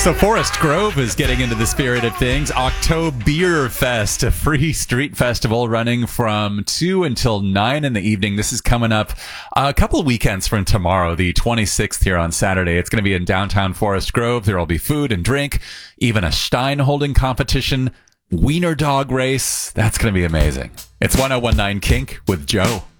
So Forest Grove is getting into the spirit of things. Oktoberfest, a free street festival running from 2 until 9 in the evening. This is coming up a couple of weekends from tomorrow, the 26th here on Saturday. It's going to be in downtown Forest Grove. There will be food and drink, even a Stein holding competition, wiener dog race. That's going to be amazing. It's 1019 Kink with Joe.